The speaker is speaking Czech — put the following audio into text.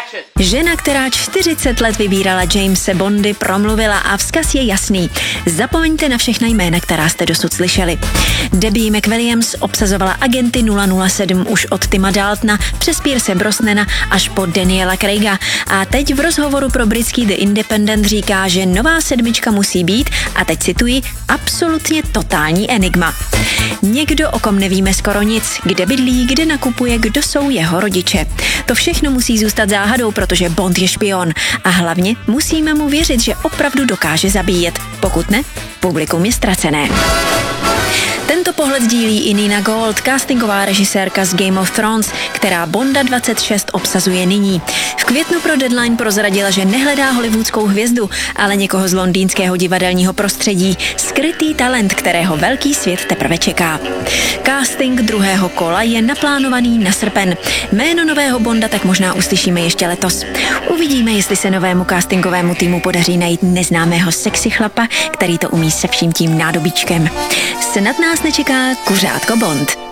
Žena, která 40 let vybírala Jamese Bondy, promluvila a vzkaz je jasný. Zapomeňte na všechna jména, která jste dosud slyšeli. Debbie McWilliams obsazovala agenty 007 už od Tima Daltona přes Pierce Brosnana až po Daniela Craiga. A teď v rozhovoru pro britský The Independent říká, že nová sedmička musí být, a teď cituji, absolutně totální enigma. Někdo, o kom nevíme skoro nic, kde bydlí, kde nakupuje, kdo jsou jeho rodiče. To všechno musí zůstat záhadou, protože Bond je špion. A hlavně musíme mu věřit, že opravdu dokáže zabíjet. Pokud ne, publikum je ztracené. Tento pohled sdílí i Nina Gold, castingová režisérka z Game of Thrones, která Bonda 26 obsazuje nyní. V květnu pro Deadline prozradila, že nehledá hollywoodskou hvězdu, ale někoho z londýnského divadelního prostředí. Skrytý talent, kterého velký svět teprve čeká. Casting druhého kola je naplánovaný na srpen. Jméno nového Bonda tak možná uslyšíme ještě letos. Uvidíme, jestli se novému castingovému týmu podaří najít neznámého sexy chlapa, který to umí se vším tím nádobíčkem. Snad nás nečeká kuřátko Bond.